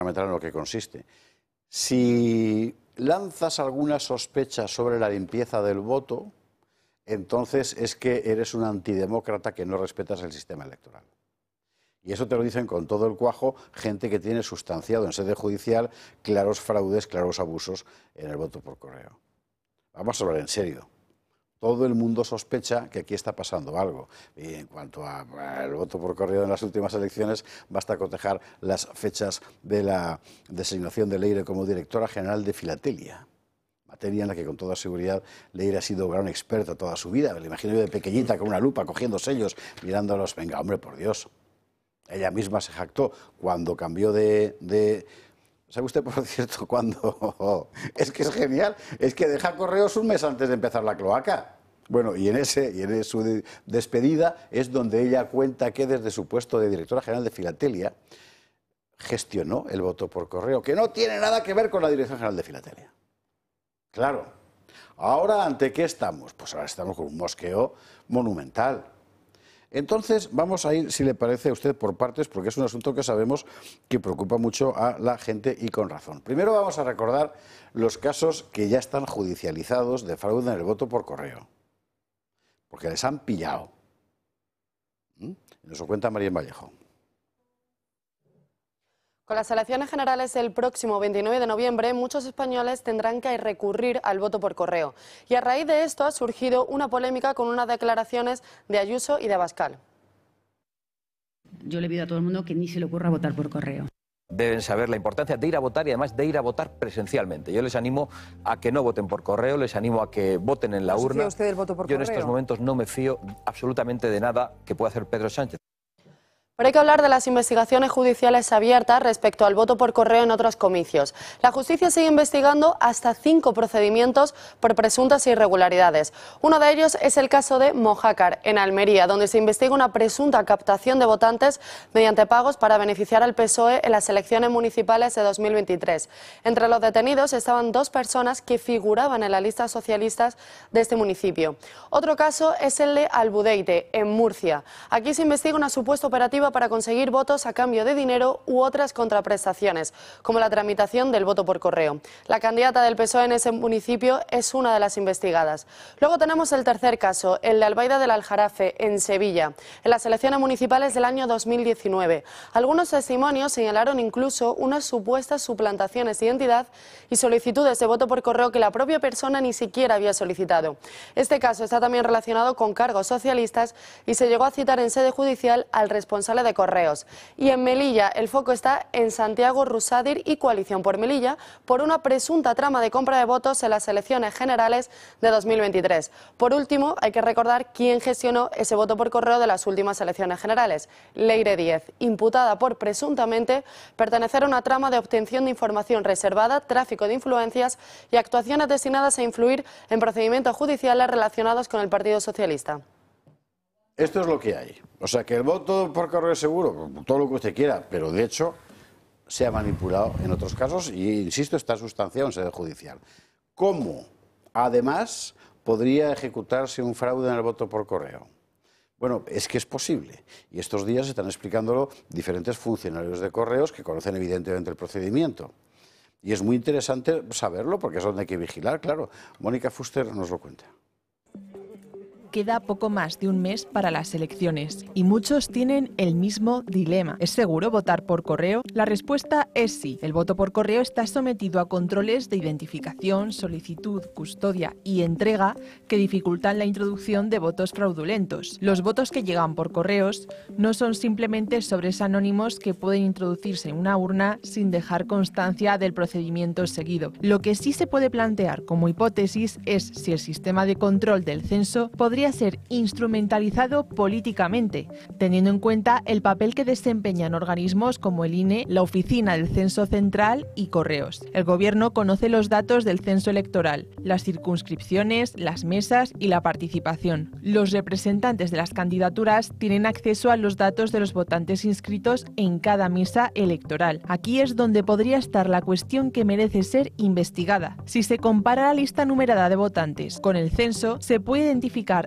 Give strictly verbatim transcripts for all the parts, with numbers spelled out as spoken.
fundamental en lo que consiste. Si lanzas alguna sospecha sobre la limpieza del voto, entonces es que eres un antidemócrata que no respetas el sistema electoral. Y eso te lo dicen con todo el cuajo gente que tiene sustanciado en sede judicial claros fraudes, claros abusos en el voto por correo. Vamos a hablar en serio. Todo el mundo sospecha que aquí está pasando algo. Y en cuanto al voto por correo en las últimas elecciones, basta cotejar las fechas de la designación de Leire como directora general de Filatelia. Materia en la que con toda seguridad Leire ha sido gran experta toda su vida. Me la imagino yo de pequeñita con una lupa, cogiendo sellos, mirándolos. Venga, hombre, por Dios. Ella misma se jactó cuando cambió de... de ¿Sabe usted, por cierto, cuando? Es que es genial, es que deja correos un mes antes de empezar la cloaca. Bueno, y en, ese, y en su despedida es donde ella cuenta que desde su puesto de directora general de Filatelia gestionó el voto por correo, que no tiene nada que ver con la dirección general de Filatelia. Claro. Ahora, ¿ante qué estamos? Pues ahora estamos con un mosqueo monumental. Entonces, vamos a ir, si le parece a usted, por partes, porque es un asunto que sabemos que preocupa mucho a la gente y con razón. Primero vamos a recordar los casos que ya están judicializados de fraude en el voto por correo, porque les han pillado. ¿Mm? Nos lo cuenta María Vallejo. Con las elecciones generales el próximo veintinueve de noviembre, muchos españoles tendrán que recurrir al voto por correo. Y a raíz de esto ha surgido una polémica con unas declaraciones de Ayuso y de Abascal. Yo le pido a todo el mundo que ni se le ocurra votar por correo. Deben saber la importancia de ir a votar y además de ir a votar presencialmente. Yo les animo a que no voten por correo, les animo a que voten en la urna. ¿No se fía usted del voto por Yo correo? en estos momentos no me fío absolutamente de nada que pueda hacer Pedro Sánchez. Pero hay que hablar de las investigaciones judiciales abiertas respecto al voto por correo en otros comicios. La justicia sigue investigando hasta cinco procedimientos por presuntas irregularidades. Uno de ellos es el caso de Mojácar, en Almería, donde se investiga una presunta captación de votantes mediante pagos para beneficiar al P S O E en las elecciones municipales de dos mil veintitrés. Entre los detenidos estaban dos personas que figuraban en las listas socialistas de este municipio. Otro caso es el de Albudeite, en Murcia. Aquí se investiga una supuesta operativa para conseguir votos a cambio de dinero u otras contraprestaciones, como la tramitación del voto por correo. La candidata del P S O E en ese municipio es una de las investigadas. Luego tenemos el tercer caso, el de Albaida del Aljarafe, en Sevilla, en las elecciones municipales del año dos mil diecinueve. Algunos testimonios señalaron incluso unas supuestas suplantaciones de identidad y solicitudes de voto por correo que la propia persona ni siquiera había solicitado. Este caso está también relacionado con cargos socialistas y se llegó a citar en sede judicial al responsable de correos. Y en Melilla el foco está en Santiago Rusadir y Coalición por Melilla por una presunta trama de compra de votos en las elecciones generales de dos mil veintitrés. Por último, hay que recordar quién gestionó ese voto por correo de las últimas elecciones generales. Leire Díez, imputada por presuntamente pertenecer a una trama de obtención de información reservada, tráfico de influencias y actuaciones destinadas a influir en procedimientos judiciales relacionados con el Partido Socialista. Esto es lo que hay. O sea, que el voto por correo es seguro, todo lo que usted quiera, pero de hecho se ha manipulado en otros casos y, insisto, está sustanciado en sede judicial. ¿Cómo, además, podría ejecutarse un fraude en el voto por correo? Bueno, es que es posible. Y estos días están explicándolo diferentes funcionarios de correos que conocen evidentemente el procedimiento. Y es muy interesante saberlo porque es donde hay que vigilar, claro. Mónica Fuster nos lo cuenta. Queda poco más de un mes para las elecciones y muchos tienen el mismo dilema. ¿Es seguro votar por correo? La respuesta es sí. El voto por correo está sometido a controles de identificación, solicitud, custodia y entrega que dificultan la introducción de votos fraudulentos. Los votos que llegan por correos no son simplemente sobres anónimos que pueden introducirse en una urna sin dejar constancia del procedimiento seguido. Lo que sí se puede plantear como hipótesis es si el sistema de control del censo podría ser instrumentalizado políticamente, teniendo en cuenta el papel que desempeñan organismos como el I N E, la Oficina del Censo Central y Correos. El Gobierno conoce los datos del censo electoral, las circunscripciones, las mesas y la participación. Los representantes de las candidaturas tienen acceso a los datos de los votantes inscritos en cada mesa electoral. Aquí es donde podría estar la cuestión que merece ser investigada. Si se compara la lista numerada de votantes con el censo, se puede identificar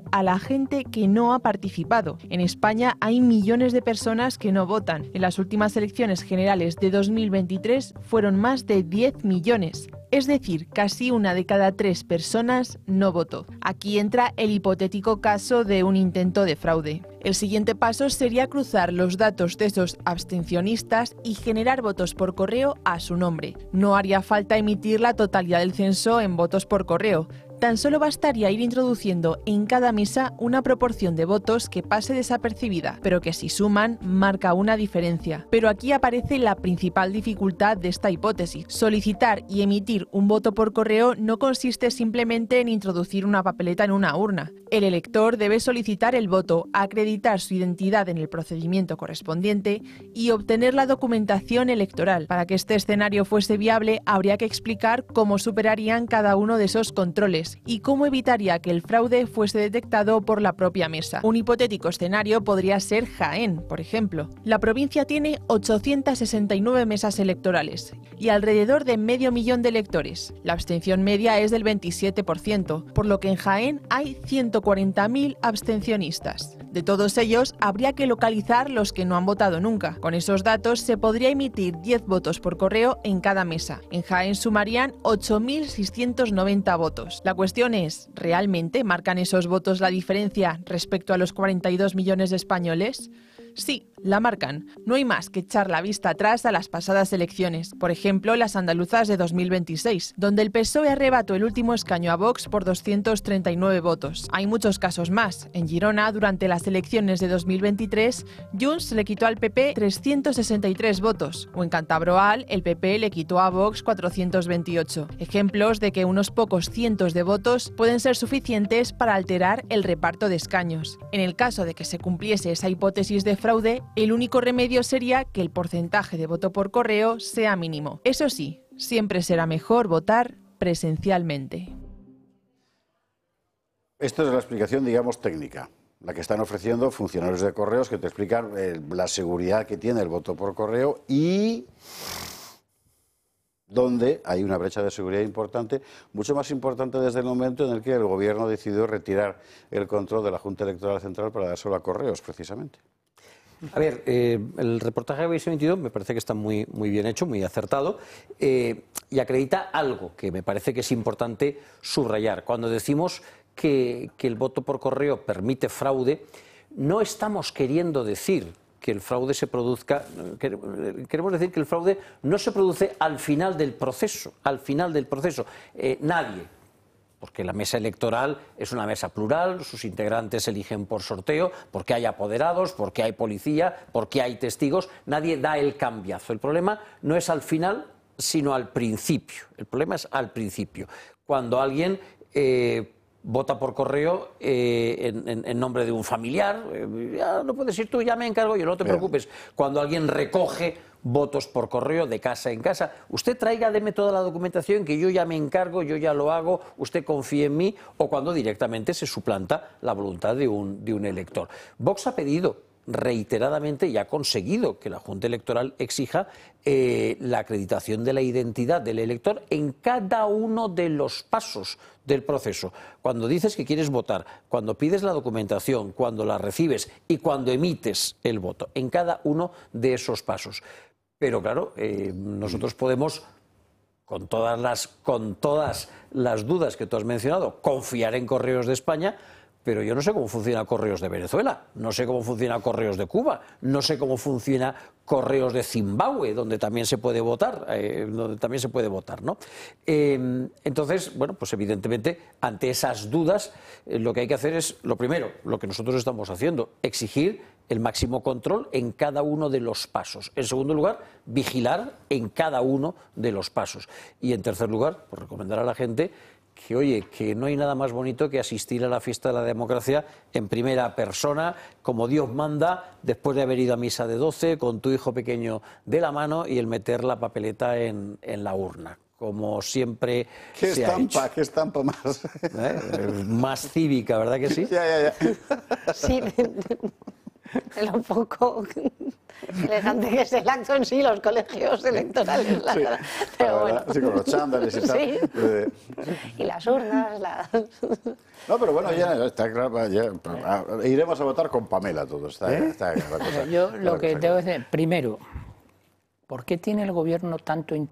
a la gente que no ha participado. En España hay millones de personas que no votan. En las últimas elecciones generales de dos mil veintitrés fueron más de diez millones. Es decir, casi una de cada tres personas no votó. Aquí entra el hipotético caso de un intento de fraude. El siguiente paso sería cruzar los datos de esos abstencionistas y generar votos por correo a su nombre. No haría falta emitir la totalidad del censo en votos por correo. Tan solo bastaría ir introduciendo en cada mesa una proporción de votos que pase desapercibida, pero que si suman marca una diferencia. Pero aquí aparece la principal dificultad de esta hipótesis. Solicitar y emitir un voto por correo no consiste simplemente en introducir una papeleta en una urna. El elector debe solicitar el voto, acreditar su identidad en el procedimiento correspondiente y obtener la documentación electoral. Para que este escenario fuese viable, habría que explicar cómo superarían cada uno de esos controles y cómo evitaría que el fraude fuese detectado por la propia mesa. Un hipotético escenario podría ser Jaén, por ejemplo. La provincia tiene ochocientas sesenta y nueve mesas electorales y alrededor de medio millón de electores. La abstención media es del veintisiete por ciento, por lo que en Jaén hay ciento cuarenta mil abstencionistas. De todos ellos, habría que localizar los que no han votado nunca. Con esos datos se podría emitir diez votos por correo en cada mesa. En Jaén sumarían ocho mil seiscientos noventa votos. La cuestión es, ¿realmente marcan esos votos la diferencia respecto a los cuarenta y dos millones de españoles? Sí, la marcan. No hay más que echar la vista atrás a las pasadas elecciones, por ejemplo las andaluzas de dos mil veintiséis, donde el P S O E arrebató el último escaño a Vox por doscientos treinta y nueve votos. Hay muchos casos más. En Girona, durante las elecciones de dos mil veintitrés, Junts le quitó al P P trescientos sesenta y tres votos, o en Cantabroal, el P P le quitó a Vox cuatrocientos veintiocho. Ejemplos de que unos pocos cientos de votos pueden ser suficientes para alterar el reparto de escaños. En el caso de que se cumpliese esa hipótesis de fraude, el único remedio sería que el porcentaje de voto por correo sea mínimo. Eso sí, siempre será mejor votar presencialmente. Esta es la explicación, digamos, técnica, la que están ofreciendo funcionarios de correos que te explican eh, la seguridad que tiene el voto por correo y donde hay una brecha de seguridad importante, mucho más importante desde el momento en el que el Gobierno decidió retirar el control de la Junta Electoral Central para dárselo a correos, precisamente. A ver, eh, el reportaje que habéis emitido me parece que está muy, muy bien hecho, muy acertado, eh, y acredita algo que me parece que es importante subrayar. Cuando decimos que, que el voto por correo permite fraude, no estamos queriendo decir que el fraude se produzca, queremos decir que el fraude no se produce al final del proceso, al final del proceso. Eh, nadie, porque la mesa electoral es una mesa plural, sus integrantes eligen por sorteo, porque hay apoderados, porque hay policía, porque hay testigos, nadie da el cambiazo. El problema no es al final, sino al principio. El problema es al principio. Cuando alguien eh, vota por correo eh, en, en, en nombre de un familiar, eh, ya no puedes ir tú, ya me encargo yo, no te preocupes. Cuando alguien recoge votos por correo de casa en casa, usted traiga, deme toda la documentación que yo ya me encargo, yo ya lo hago, usted confíe en mí, o cuando directamente se suplanta la voluntad de un, de un elector. Vox ha pedido reiteradamente y ha conseguido que la Junta Electoral exija eh, la acreditación de la identidad del elector en cada uno de los pasos del proceso. Cuando dices que quieres votar, cuando pides la documentación, cuando la recibes y cuando emites el voto, en cada uno de esos pasos. Pero claro, eh, nosotros podemos, con todas las, con todas las dudas que tú has mencionado, confiar en Correos de España, pero yo no sé cómo funciona Correos de Venezuela, no sé cómo funciona Correos de Cuba, no sé cómo funciona Correos de Zimbabue, donde también se puede votar, eh, donde también se puede votar, ¿no? Eh, entonces, bueno, pues evidentemente, ante esas dudas, eh, lo que hay que hacer es, lo primero, lo que nosotros estamos haciendo, exigir el máximo control en cada uno de los pasos. En segundo lugar, vigilar en cada uno de los pasos. Y en tercer lugar, pues recomendar a la gente que, oye, que no hay nada más bonito que asistir a la fiesta de la democracia en primera persona, como Dios manda, después de haber ido a misa de doce, con tu hijo pequeño de la mano y el meter la papeleta en, en la urna, como siempre ¿Qué se estampa, ha hecho. ¿Qué estampa más? ¿Eh? Más cívica, ¿verdad que sí? Ya, ya, ya. Sí, era un poco... Elegante que es el acto en sí, los colegios electorales. La Sí, verdad. la Pero verdad, bueno. sí, con los chándales y tal. Sí. Eh, Y las urnas, las... No, pero bueno, ya está claro. Ya, a- iremos a votar con Pamela todos. Está, ¿Eh? está la cosa. Yo está lo la que cosa tengo clara. que decir, primero, ¿por qué tiene el gobierno tanto interés